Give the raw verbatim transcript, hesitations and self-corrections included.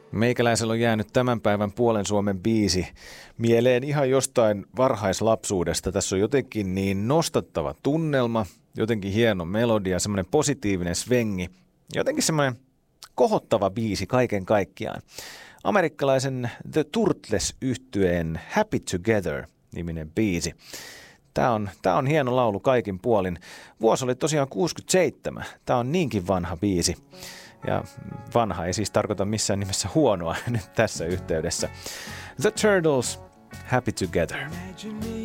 Meikäläisellä on jäänyt tämän päivän Puolen Suomen biisi mieleen ihan jostain varhaislapsuudesta. Tässä on jotenkin niin nostattava tunnelma, jotenkin hieno melodia, semmoinen positiivinen svengi, jotenkin semmoinen kohottava biisi kaiken kaikkiaan. Amerikkalaisen The Turtles-yhtyeen Happy Together-niminen biisi. Tämä on, tämä on hieno laulu kaikin puolin. Vuosi oli tosiaan kuusikymmentäseitsemän. Tämä on niinkin vanha biisi. Ja vanha ei siis tarkoita missään nimessä huonoa nyt tässä yhteydessä. The Turtles, Happy Together.